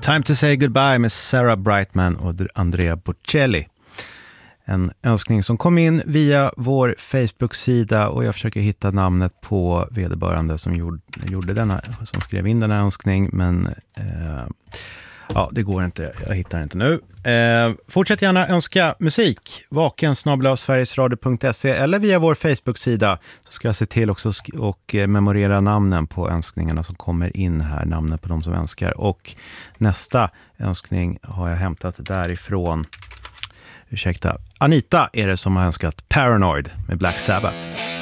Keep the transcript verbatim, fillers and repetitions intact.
Time to say goodbye med Sarah Brightman och Andrea Bocelli. En önskning som kom in via vår Facebook-sida och jag försöker hitta namnet på vederbörande som gjorde, gjorde denna, som skrev in denna önskning, men eh, ja, det går inte, jag hittar inte nu. Eh, fortsätt gärna önska musik, vaken snabel-a sverigesradio punkt se eller via vår Facebook-sida, så ska jag se till också sk- och eh, memorera namnen på önskningarna som kommer in här, namnen på de som önskar. Och nästa önskning har jag hämtat därifrån. Ursäkta, Anita är det som har önskat Paranoid med Black Sabbath.